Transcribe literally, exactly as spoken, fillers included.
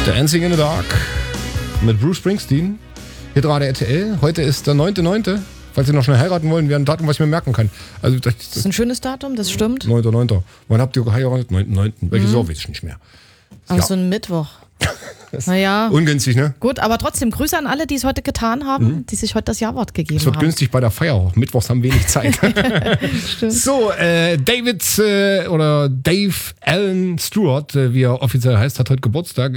Dancing in the Dark mit Bruce Springsteen. Hier gerade R T L. Heute ist der neunter neunter Falls Sie noch schnell heiraten wollen, wäre ein Datum, was ich mir merken kann. Also, das, das ist ein schönes Datum, das stimmt. neunter neunter Wann habt ihr geheiratet? neunter neunter Welches mhm. Jahr weiß ich nicht mehr. Aber ja. so ein Mittwoch. Naja. Ungünstig, ne? Gut, aber trotzdem Grüße an alle, die es heute getan haben, mhm. die sich heute das Jawort gegeben haben. Es wird haben. günstig bei der Feier. Mittwochs haben wenig Zeit. So, äh, David äh, oder Dave Allen Stewart, äh, wie er offiziell heißt, hat heute Geburtstag.